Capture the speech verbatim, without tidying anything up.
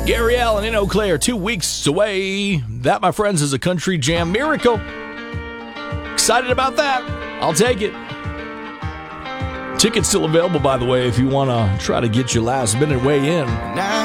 Gary Allen in Eau Claire, two weeks away. That, my friends, is a country jam miracle. Excited about that. I'll take it. Tickets still available, by the way, if you want to try to get your last minute way in. Now